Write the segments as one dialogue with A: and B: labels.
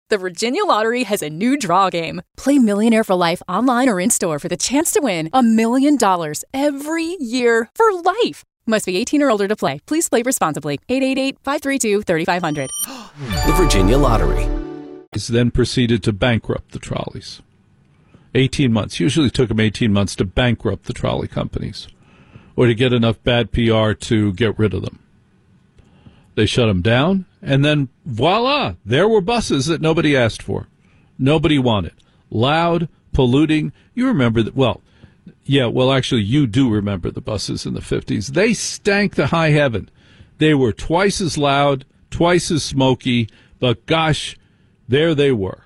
A: The Virginia Lottery has a new draw game. Play Millionaire for Life online or in-store for the chance to win $1 million every year for life. Must be 18 or older to play. Please play responsibly. 888-532-3500.
B: The Virginia Lottery.
C: Then proceeded to bankrupt the trolleys. 18 months. Usually took them 18 months to bankrupt the trolley companies or to get enough bad PR to get rid of them. They shut them down, and then voila, there were buses that nobody asked for. Nobody wanted. Loud, polluting. You remember that? Well, actually, you do remember the buses in the 50s. They stank to high heaven. They were twice as loud, twice as smoky, but gosh, there they were.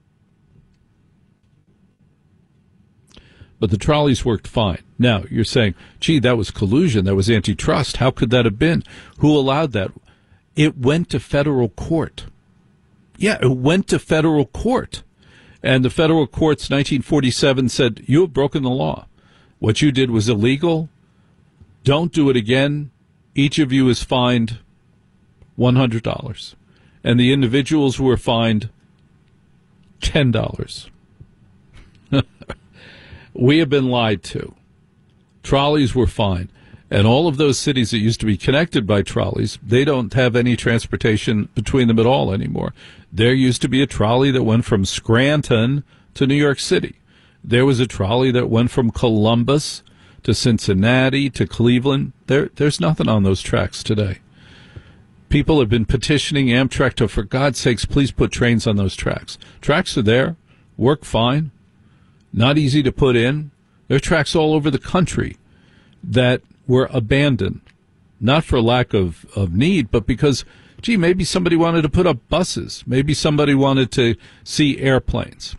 C: But the trolleys worked fine. Now, you're saying, gee, that was collusion, that was antitrust. How could that have been? Who allowed that? It went to federal court. Yeah, it went to federal court. And the federal courts, 1947, said, you have broken the law. What you did was illegal. Don't do it again. Each of you is fined $100. And the individuals were fined $10. We have been lied to. Trolleys were fine. And all of those cities that used to be connected by trolleys, they don't have any transportation between them at all anymore. There used to be a trolley that went from Scranton to New York City. There was a trolley that went from Columbus to Cincinnati to Cleveland. There's nothing on those tracks today. People have been petitioning Amtrak to, for God's sakes, please put trains on those tracks. Tracks are there, work fine, not easy to put in. There are tracks all over the country that were abandoned, not for lack of need, but because, gee, maybe somebody wanted to put up buses. Maybe somebody wanted to see airplanes.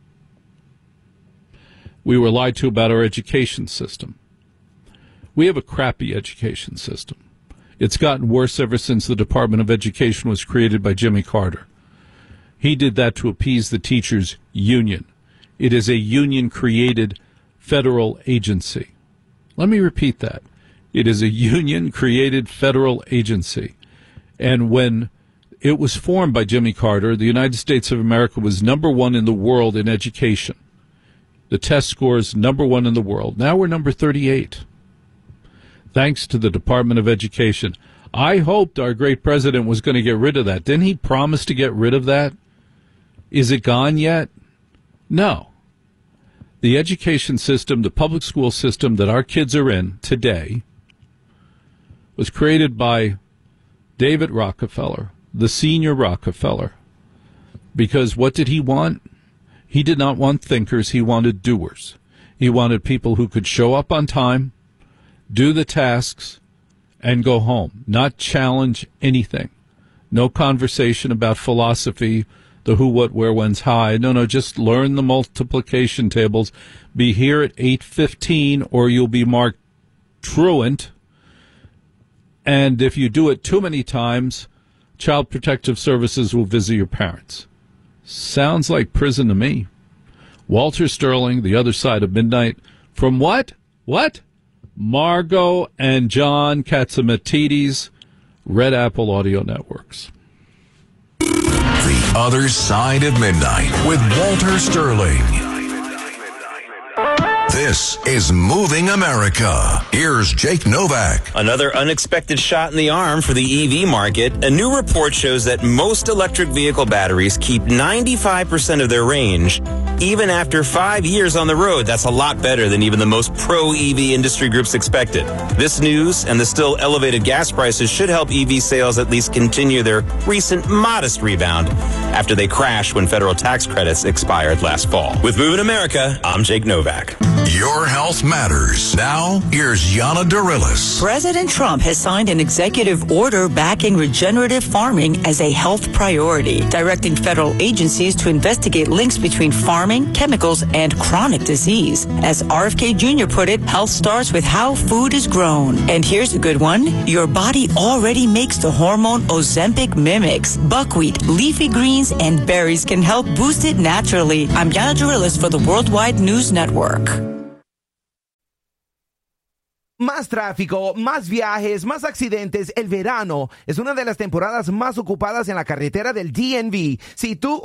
C: We were lied to about our education system. We have a crappy education system. It's gotten worse ever since the Department of Education was created by Jimmy Carter. He did that to appease the teachers' union. It is a union-created federal agency. Let me repeat that. It is a union-created federal agency. And when it was formed by Jimmy Carter, the United States of America was number one in the world in education. The test scores, number one in the world. Now we're number 38. Thanks to the Department of Education. I hoped our great president was going to get rid of that. Didn't he promise to get rid of that? Is it gone yet? No. The education system, the public school system that our kids are in today, was created by David Rockefeller, the senior Rockefeller. Because what did he want? He did not want thinkers. He wanted doers. He wanted people who could show up on time, do the tasks, and go home, not challenge anything. No conversation about philosophy, the who, what, where, when's, how. No, just learn the multiplication tables. Be here at 8:15 or you'll be marked truant. And if you do it too many times, Child Protective Services will visit your parents. Sounds like prison to me. Walter Sterling, The Other Side of Midnight. From what? What? Margot and John Catsimatidis, Red Apple Audio Networks.
D: The Other Side of Midnight with Walter Sterling. This is Moving America. Here's Jake Novak.
E: Another unexpected shot in the arm for the EV market. A new report shows that most electric vehicle batteries keep 95% of their range, even after 5 years on the road. That's a lot better than even the most pro-EV industry groups expected. This news and the still elevated gas prices should help EV sales at least continue their recent modest rebound after they crashed when federal tax credits expired last fall. With Moving America, I'm Jake Novak.
D: Your health matters. Now, here's Yana Darilis.
F: President Trump has signed an executive order backing regenerative farming as a health priority, directing federal agencies to investigate links between farming, chemicals, and chronic disease. As RFK Jr. put it, health starts with how food is grown. And here's a good one. Your body already makes the hormone Ozempic mimics. Buckwheat, leafy greens, and berries can help boost it naturally. I'm Yana Darilis for the Worldwide News Network.
G: Más tráfico, más viajes, más accidentes. El verano es una de las temporadas más ocupadas en la carretera del DMV. Si tú